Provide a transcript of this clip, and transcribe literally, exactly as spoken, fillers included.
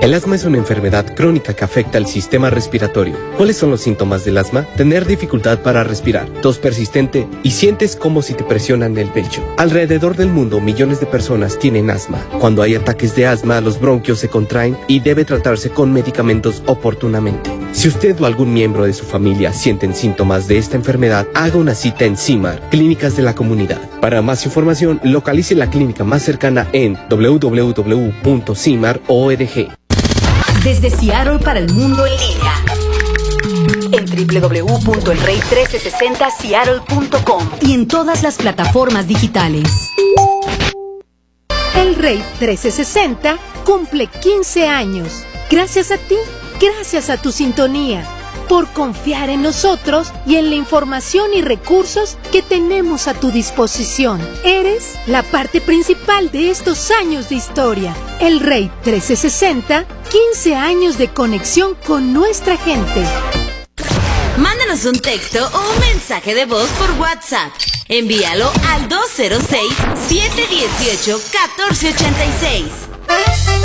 El asma es una enfermedad crónica que afecta al sistema respiratorio. ¿Cuáles son los síntomas del asma? Tener dificultad para respirar, tos persistente y sientes como si te presionan el pecho. Alrededor del mundo, millones de personas tienen asma. Cuando hay ataques de asma, los bronquios se contraen y debe tratarse con medicamentos oportunamente. Si usted o algún miembro de su familia sienten síntomas de esta enfermedad, haga una cita en CIMAR, Clínicas de la Comunidad. Para más información, localice la clínica más cercana en doble u doble u doble u punto cimar punto org. Desde Seattle para el mundo en línea. En doble u doble u doble u punto el rey trece sesenta seattle punto com y en todas las plataformas digitales. El Rey trece sesenta cumple quince años. Gracias a ti, gracias a tu sintonía, por confiar en nosotros y en la información y recursos que tenemos a tu disposición. Eres la parte principal de estos años de historia. El Rey trece sesenta, quince años de conexión con nuestra gente. Mándanos un texto o un mensaje de voz por WhatsApp. Envíalo al dos cero seis, siete uno ocho, uno cuatro ocho seis.